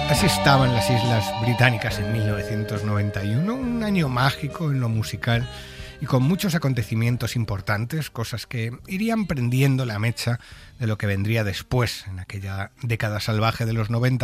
Así estaban las Islas Británicas en 1991, un año mágico en lo musical y con muchos acontecimientos importantes, cosas que irían prendiendo la mecha de lo que vendría después, en aquella década salvaje de los 90.